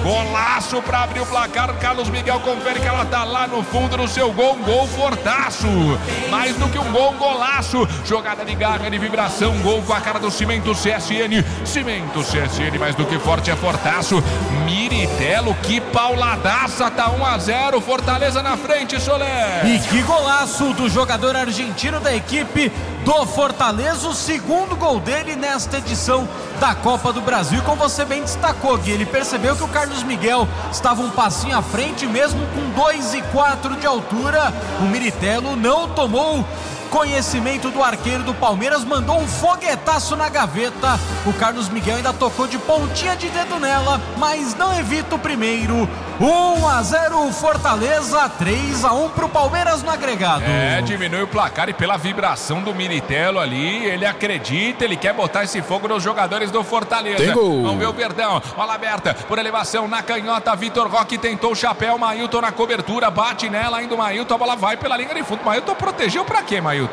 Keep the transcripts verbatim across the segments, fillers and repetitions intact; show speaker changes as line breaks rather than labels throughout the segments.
Golaço para abrir o placar. Carlos Miguel confere que ela tá lá no fundo no seu gol. Um gol fortaço. Mais do que um gol, um golaço. Jogada de garra, de vibração. Gol com a cara do Cimento C S N. Cimento C S N, mais do que forte, é fortaço. Miritelo, que pauladaça. Tá um a zero. Fortaleza na frente, Soler.
E que golaço do jogador argentino da equipe do Fortaleza. O segundo gol dele nesta edição da Copa do Brasil. E como você bem destacou, Gui, ele percebeu que o Carlos Miguel estava um passinho à frente, mesmo com dois e quatro de altura. O Miritelo não tomou conhecimento do arqueiro do Palmeiras, mandou um foguetaço na gaveta. O Carlos Miguel ainda tocou de pontinha de dedo nela, mas não evita o primeiro. um a zero Fortaleza, três a um pro Palmeiras no agregado.
É, diminui o placar e pela vibração do Miritelo ali, ele acredita, ele quer botar esse fogo nos jogadores do Fortaleza.
Tem gol.
Vamos ver o Verdão, bola aberta, por elevação, na canhota, Vitor Roque tentou o chapéu, Mailton na cobertura, bate nela, ainda o Mailton, a bola vai pela linha de fundo. Mailton protegeu pra quê, Mailton?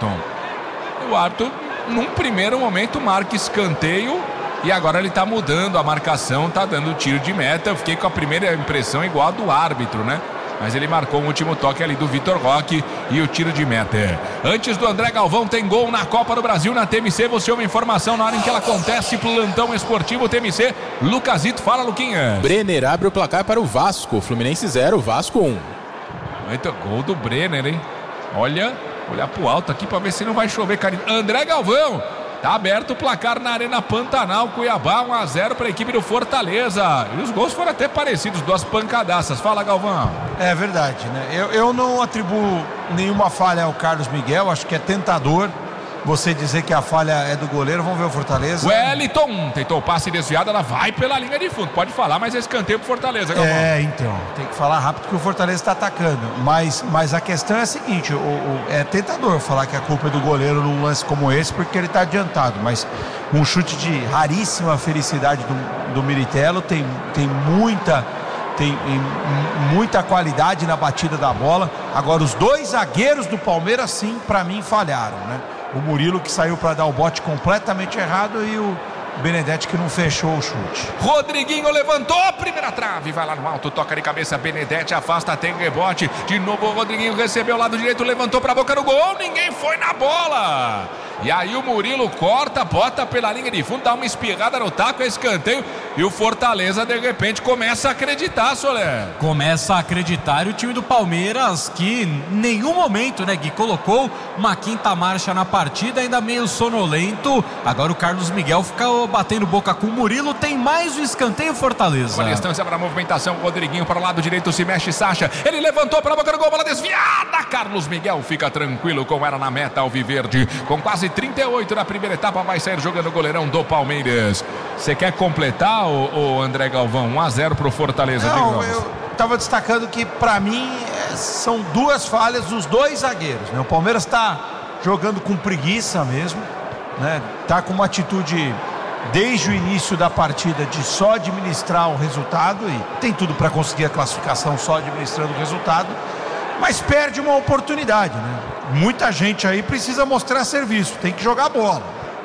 O árbitro, num primeiro momento, marca escanteio. E agora ele tá mudando a marcação, tá dando tiro de meta. Eu fiquei com a primeira impressão igual a do árbitro, né? Mas ele marcou o último toque ali do Vitor Roque e o tiro de meta. Antes do André Galvão, tem gol na Copa do Brasil, na T M C. Você ouve informação na hora em que ela acontece. Plantão esportivo T M C. Lucasito, fala, Luquinha.
Brenner abre o placar para o Vasco. Fluminense zero, Vasco um.
Muito gol do Brenner, hein? Olha, olhar pro alto aqui pra ver se não vai chover, carinho. André Galvão. Tá aberto o placar na Arena Pantanal, Cuiabá, um a zero para a equipe do Fortaleza. E os gols foram até parecidos, duas pancadaças. Fala, Galvão.
É verdade, né? Eu, eu não atribuo nenhuma falha ao Carlos Miguel, acho que é tentador você dizer que a falha é do goleiro. Vamos ver o Fortaleza.
Wellington tentou o passe desviado, ela vai pela linha de fundo. Pode falar, mas é escanteio pro Fortaleza, Galvão.
É, então, tem que falar rápido que o Fortaleza está atacando. Mas, mas a questão é a seguinte, o, o, é tentador falar que a culpa é do goleiro num lance como esse, porque ele está adiantado. Mas um chute de raríssima felicidade do, do Miritelo, tem, tem muita... tem muita qualidade na batida da bola. Agora os dois zagueiros do Palmeiras, sim, para mim falharam, né? O Murilo, que saiu para dar o bote completamente errado, e o Benedetti, que não fechou o chute.
Rodriguinho levantou a primeira trave, vai lá no alto, toca de cabeça, Benedetti afasta, tem rebote, de novo o Rodriguinho recebeu o lado direito, levantou pra boca do gol, ninguém foi na bola. E aí o Murilo corta, bota pela linha de fundo, dá uma espirrada no taco, é escanteio, e o Fortaleza de repente começa a acreditar, Soler.
Começa a acreditar, e o time do Palmeiras, que em nenhum momento, né, Gui, colocou uma quinta marcha na partida, ainda meio sonolento. Agora o Carlos Miguel fica batendo boca com o Murilo, tem mais um escanteio, Fortaleza.
Uma distância para a movimentação, Rodriguinho para o lado direito, se mexe Sacha, ele levantou para a boca do gol, bola desviada, Carlos Miguel fica tranquilo com ela na meta alviverde, com quase trinta e oito na primeira etapa, vai sair jogando o goleirão do Palmeiras. Você quer completar, o, o André Galvão? um a zero pro Fortaleza.
Não, eu estava destacando que para mim são duas falhas dos dois zagueiros, né? O Palmeiras está jogando com preguiça mesmo, né? Tá com uma atitude desde o início da partida de só administrar o resultado, e tem tudo para conseguir a classificação só administrando o resultado, mas perde uma oportunidade, né? Muita gente aí precisa mostrar serviço, tem que jogar bola.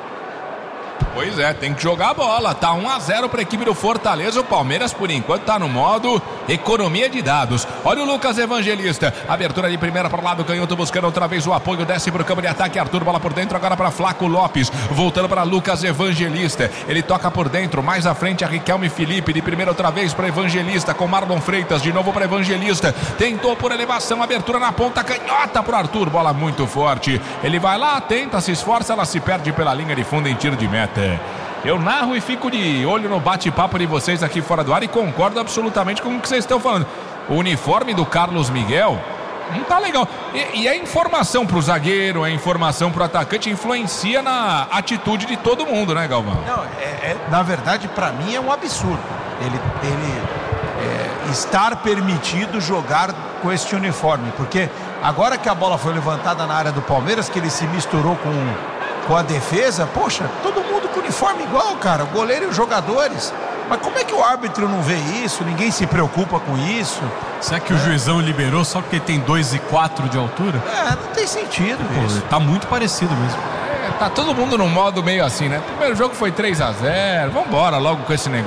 Pois é, tem que jogar a bola. Tá um a zero para a equipe do Fortaleza. O Palmeiras, por enquanto, tá no modo economia de dados. Olha o Lucas Evangelista. Abertura de primeira para o lado, canhoto buscando outra vez o apoio. Desce para o campo de ataque. Arthur, bola por dentro. Agora para Flaco Lopes. Voltando para Lucas Evangelista. Ele toca por dentro. Mais à frente a Riquelme Felipe. De primeira outra vez para Evangelista. Com Marlon Freitas. De novo para Evangelista. Tentou por elevação. Abertura na ponta. Canhota para o Arthur. Bola muito forte. Ele vai lá, tenta, se esforça. Ela se perde pela linha de fundo em tiro de meta. Eu narro e fico de olho no bate-papo de vocês aqui fora do ar e concordo absolutamente com o que vocês estão falando. O uniforme do Carlos Miguel não tá legal. E, e a informação pro zagueiro, a informação pro atacante influencia na atitude de todo mundo, né, Galvão?
Não, é, é, na verdade, para mim é um absurdo. Ele, ele é, estar permitido jogar com este uniforme, porque agora que a bola foi levantada na área do Palmeiras, que ele se misturou com, com a defesa, poxa, todo mundo com uniforme igual, cara, o goleiro e os jogadores. Mas como é que o árbitro não vê isso? Ninguém se preocupa com isso.
Será que é. o juizão liberou só porque tem dois e quatro de altura?
É, não tem sentido.
Pô,
isso.
Tá muito parecido mesmo.
É, tá todo mundo num modo meio assim, né? Primeiro jogo foi três a zero. Vambora logo com esse negócio.